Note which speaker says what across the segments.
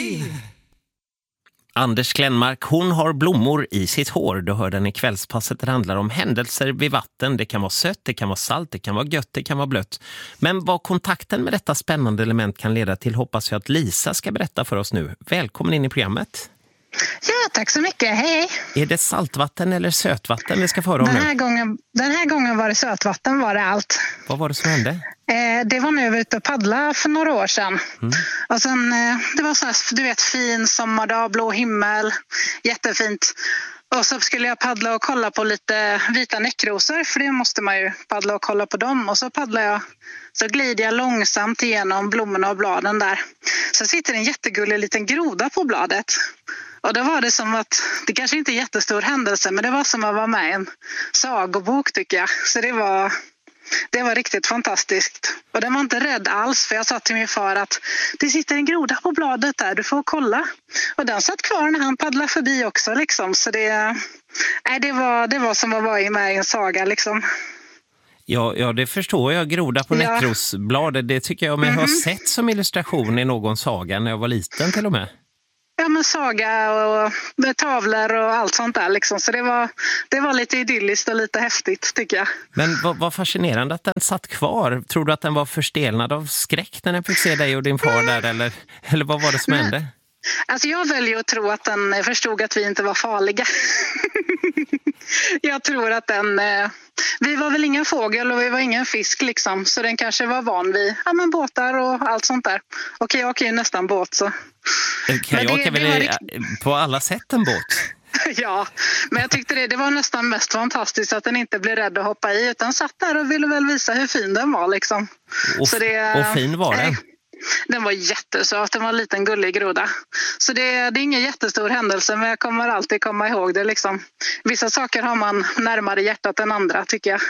Speaker 1: Anders Glenmark, hon har blommor i sitt hår. Du hör den i kvällspasset. Det handlar om händelser vid vatten. Det kan vara sött, det kan vara salt, det kan vara gött, det kan vara blött. Men vad kontakten med detta spännande element kan leda till hoppas jag att Lisa ska berätta för oss nu. Välkommen in i programmet.
Speaker 2: Ja, tack så mycket. Hej.
Speaker 1: Är det saltvatten eller sötvatten vi ska föra om
Speaker 2: nu? Den här gången var det sötvatten, var det allt.
Speaker 1: Vad var det som hände?
Speaker 2: Det var när jag var ute och paddla för några år sedan. Och sen, det var så här, du vet, fin sommardag, blå himmel, jättefint. Och så skulle jag paddla och kolla på lite vita näckrosor, för det måste man ju paddla och kolla på dem. Och så paddlar jag, så glider jag långsamt igenom blommorna och bladen där. Så sitter en jättegullig liten groda på bladet. Och då var det som att, det kanske inte är en jättestor händelse, men det var som att vara med i en sagobok tycker jag. Så det var riktigt fantastiskt. Och den var inte rädd alls, för jag sa till min far att det sitter en groda på bladet där, du får kolla. Och den satt kvar när han paddlade förbi också liksom. Så det var som att vara med i en saga liksom.
Speaker 1: Ja, det förstår jag. Groda på näckrosbladet, det tycker jag jag har sett som illustration i någon saga när jag var liten till och med.
Speaker 2: Ja, men saga och med tavlor och allt sånt där liksom. Så det var lite idylliskt och lite häftigt tycker jag.
Speaker 1: Men vad fascinerande att den satt kvar. Tror du att den var förstelnad av skräck när den fick se dig och din far där? Eller vad var det som hände?
Speaker 2: Alltså jag väljer att tro att den förstod att vi inte var farliga. Jag tror att vi var väl ingen fågel och vi var ingen fisk liksom. Så den kanske var van vid båtar och allt sånt där. Och kajak är ju nästan båt så.
Speaker 1: Kajak är väl på alla sätt en båt?
Speaker 2: Ja, men jag tyckte det var nästan mest fantastiskt att den inte blev rädd att hoppa i. Utan satt där och ville väl visa hur fin den var liksom.
Speaker 1: Och fin var den?
Speaker 2: Den var jättesöt, den var en liten gullig groda. Så det är ingen jättestor händelse, men jag kommer alltid komma ihåg det liksom. Vissa saker har man närmare hjärtat än andra tycker jag.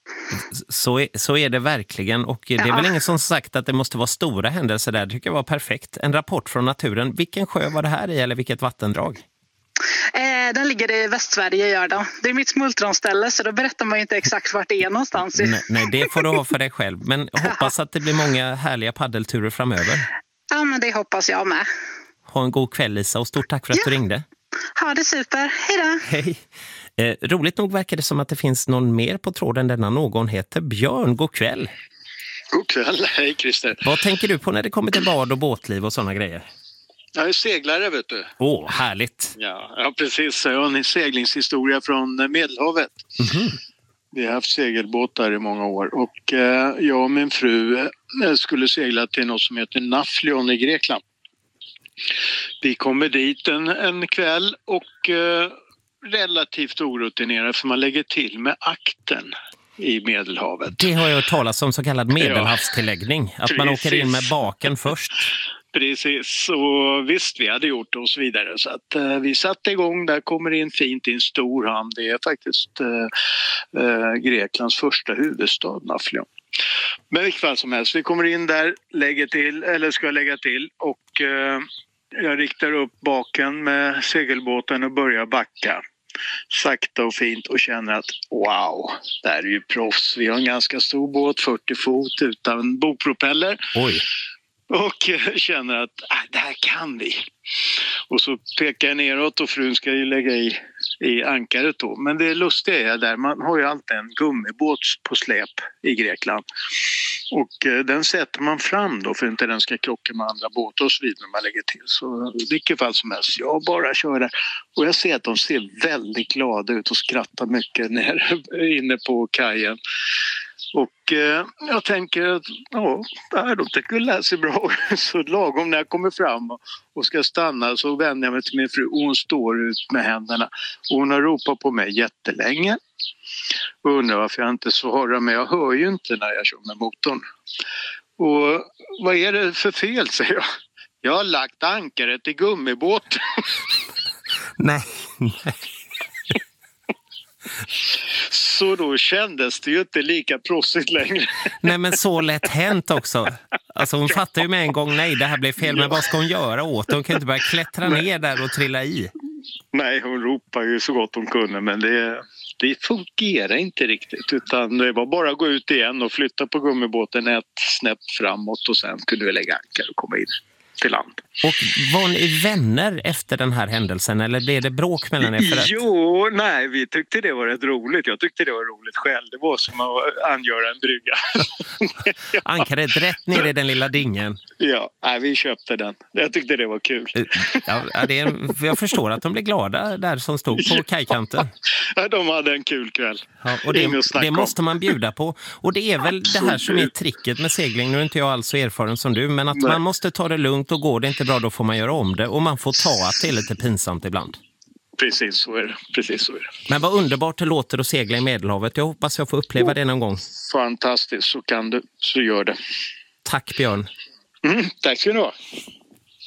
Speaker 1: Så är det verkligen, och det är väl ingen som sagt att det måste vara stora händelser där. Det tycker jag var perfekt. En rapport från naturen. Vilken sjö var det här i eller vilket vattendrag?
Speaker 2: Den ligger i Västsverige, gör den. Det är mitt smultronställe, så då berättar man ju inte exakt vart det är någonstans.
Speaker 1: Nej, det får du ha för dig själv. Men hoppas att det blir många härliga paddelturer framöver.
Speaker 2: Ja, men det hoppas jag med.
Speaker 1: Ha en god kväll, Lisa, och stort tack för att du ringde.
Speaker 2: Ha det super. Hej då.
Speaker 1: Hej. Roligt nog verkar det som att det finns någon mer på tråden. Denna någon heter Björn. God kväll.
Speaker 3: God kväll. Hej Christer.
Speaker 1: Vad tänker du på när det kommer till bad och båtliv och sådana grejer?
Speaker 3: Jag är seglare, vet du.
Speaker 1: Härligt.
Speaker 3: Ja, precis. Jag har en seglingshistoria från Medelhavet. Vi har haft segelbåtar i många år. Och jag och min fru skulle segla till något som heter Naflion i Grekland. Vi kommer dit en kväll och relativt orutinerade, för man lägger till med akten i Medelhavet.
Speaker 1: Det har jag hört talas om, så kallad medelhavstilläggning. Att man åker in med baken först.
Speaker 3: Precis, och visst vi hade gjort det och så vidare. Så att vi satte igång, där kommer in fint i en stor hamn. Det är faktiskt Greklands första huvudstad, Naflion. Men vilket fall som helst, vi kommer in där, ska lägga till och jag riktar upp baken med segelbåten och börjar backa. Sakta och fint och känner att wow, det här är ju proffs. Vi har en ganska stor båt, 40 fot utan bogpropeller.
Speaker 1: Oj.
Speaker 3: Och känner att det här kan vi. Och så pekar jag neråt och frun ska ju lägga i ankaret då. Men det lustiga är där, man har ju alltid en gummibåt på släp i Grekland. Och den sätter man fram då för att inte den ska krocka med andra båtar och så vidare när man lägger till. Så i vilket fall som helst, jag bara kör där. Och jag ser att de ser väldigt glada ut och skrattar mycket inne på kajen. Och jag tänker att de tycker det ser bra. Så lagom när jag kommer fram och ska stanna så vänder jag mig till min fru och hon står ut med händerna. Och hon har ropat på mig jättelänge. Och undrar varför jag inte svarar, men jag hör ju inte när jag kör med motorn. Och vad är det för fel, säger jag. Jag har lagt ankaret i gummibåt.
Speaker 1: Nej.
Speaker 3: Så då kändes det ju inte lika proffsigt längre.
Speaker 1: Nej, men så lätt hänt också. Alltså hon fattar ju med en gång, nej det här blev fel, men vad ska hon göra åt det? Hon kan inte bara klättra ner där och trilla i.
Speaker 3: Nej, hon ropar ju så gott hon kunde, men det fungerar inte riktigt. Utan det var bara att gå ut igen och flytta på gummibåten ett snäpp framåt och sen kunde vi lägga ankar och komma in. till land.
Speaker 1: Och var ni vänner efter den här händelsen eller blev det bråk mellan er?
Speaker 3: Jo, nej, vi tyckte det var rätt roligt. Jag tyckte det var roligt själv. Det var som att angöra en brygga.
Speaker 1: Ankaret rätt ner i den lilla dingen.
Speaker 3: Ja, nej, vi köpte den. Jag tyckte det var kul.
Speaker 1: Ja, jag förstår att de blev glada där som stod på kajkanten.
Speaker 3: Ja, de hade en kul kväll.
Speaker 1: Ja, och det måste man bjuda på. Och det är väl det här som är tricket med segling. Nu är inte jag alls så erfaren som du, men att man måste ta det lugnt och går det inte bra, då får man göra om det. Och man får ta att det är lite pinsamt ibland.
Speaker 3: Precis så är det.
Speaker 1: Men vad underbart det låter att segla i Medelhavet. Jag hoppas jag får uppleva det någon gång.
Speaker 3: Fantastiskt, så kan du. Så gör det.
Speaker 1: Tack Björn.
Speaker 3: Tack ska du ha.